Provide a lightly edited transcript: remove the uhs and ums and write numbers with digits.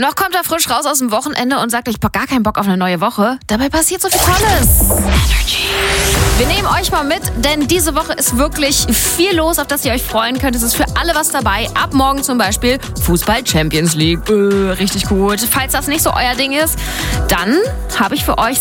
Noch kommt er frisch raus aus dem Wochenende und sagt, ich hab gar keinen Bock auf eine neue Woche. Dabei passiert so viel Tolles. Energy. Wir nehmen euch mal mit, denn diese Woche ist wirklich viel los, auf das ihr euch freuen könnt. Es ist für alle was dabei. Ab morgen zum Beispiel Fußball Champions League. Richtig gut. Falls das nicht so euer Ding ist, dann habe ich für euch